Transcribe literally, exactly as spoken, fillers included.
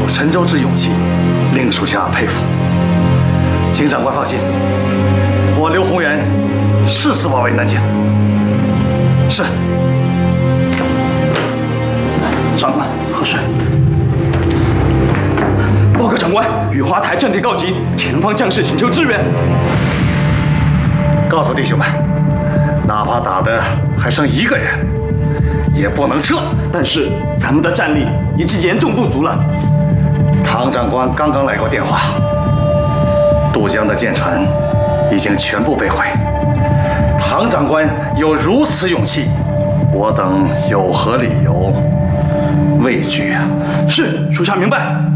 沉舟之勇气，令属下佩服。请长官放心，我刘宏远誓死保卫南京。是。长官，喝水。报告长官，雨花台阵地告急，前方将士请求支援。告诉弟兄们，哪怕打的还剩一个人，也不能撤。但是咱们的战力已经严重不足了。唐长官刚刚来过电话，渡江的舰船已经全部被毁。唐长官有如此勇气，我等有何理由畏惧啊？是，属下明白。